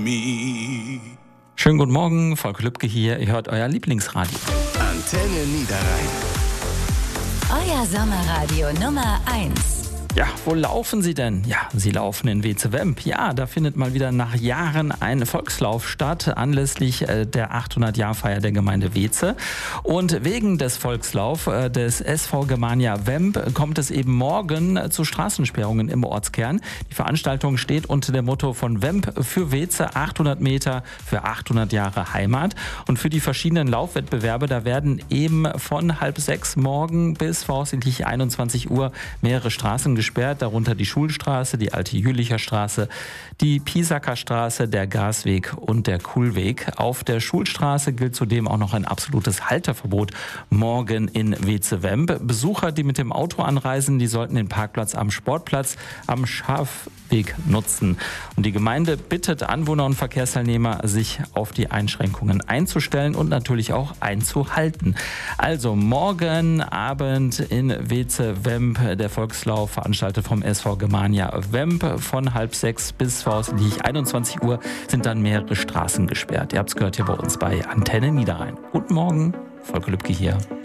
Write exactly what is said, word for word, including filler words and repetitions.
me. Schönen guten Morgen, Volker Lübke hier. Ihr hört euer Lieblingsradio. Antenne Niederrhein. Euer Sommerradio Nummer eins. Ja, wo laufen Sie denn? Ja, Sie laufen in Weeze-Wemp. Ja, da findet mal wieder nach Jahren ein Volkslauf statt, anlässlich äh, der achthundert-Jahr-Feier der Gemeinde Weeze. Und wegen des Volkslaufs äh, des S V Germania Wemp kommt es eben morgen äh, zu Straßensperrungen im Ortskern. Die Veranstaltung steht unter dem Motto von Wemp für Weeze, achthundert Meter für achthundert Jahre Heimat. Und für die verschiedenen Laufwettbewerbe, da werden eben von halb sechs morgen bis voraussichtlich einundzwanzig Uhr mehrere Straßen gesperrt, darunter die Schulstraße, die Alte Jülicher Straße, die Piesacker Straße, der Gasweg und der Kuhlweg. Auf der Schulstraße gilt zudem auch noch ein absolutes Halteverbot morgen in Weeze-Wemp. Besucher, die mit dem Auto anreisen, die sollten den Parkplatz am Sportplatz am Schafweg nutzen. Und die Gemeinde bittet Anwohner und Verkehrsteilnehmer, sich auf die Einschränkungen einzustellen und natürlich auch einzuhalten. Also morgen Abend in Weeze-Wemp der Volkslauf, veranstaltet vom S V Germania Wemp. Von halb sechs bis voraussichtlich einundzwanzig Uhr sind dann mehrere Straßen gesperrt. Ihr habt es gehört hier bei uns bei Antenne Niederrhein. Guten Morgen, Volker Lübke hier.